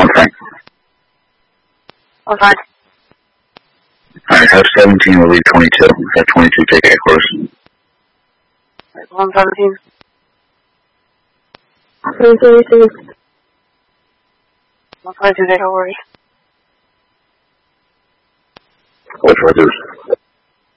Frank. I'm fine. Alright, have 17 will leave 22. Have 22 take A course. 117. 336. 122 take A course. What's reduced?